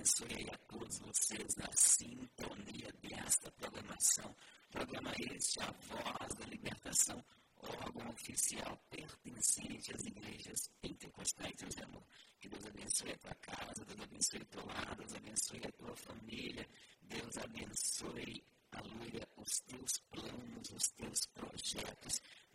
abençoe aí a todos vocês na sintonia desta programação. Programa este, a Voz da Libertação, órgão oficial pertencente às igrejas pentecostais, Deus amor. Que Deus abençoe a tua casa, Deus abençoe o teu lar, Deus abençoe a tua família, Deus abençoe, aleluia, os teus planos, os teus projetos.